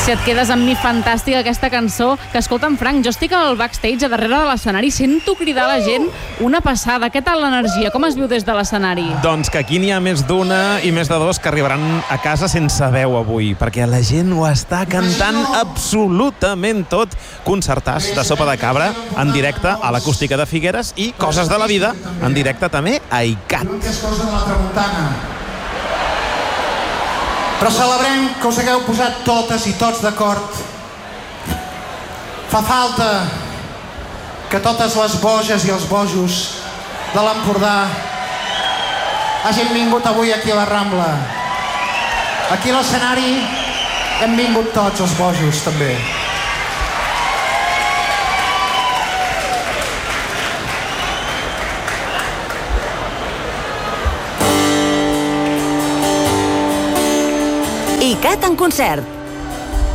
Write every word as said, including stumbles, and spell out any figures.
Si et quedes amb mi, fantàstica aquesta cançó. Que escolta'm, Frank, jo estic al backstage a darrere de l'escenari, sento cridar la gent una passada. Què tal l'energia? Com es viu des de l'escenari? Doncs que aquí n'hi ha més d'una i més de dos que arribaran a casa sense veu avui, perquè la gent ho està cantant absolutament tot. Concertàs de Sopa de Cabra en directe a l'Acústica de Figueres i Coses de la Vida en directe també a I C A T. Que és cosa de la tramuntana. Però celebrem que us hagueu posat totes i tots d'acord. Fa falta que totes les boges i els bojos de l'Empordà hagin vingut avui aquí a la Rambla. Aquí a l'escenari hem vingut tots els bojos, també. I C A T en concert.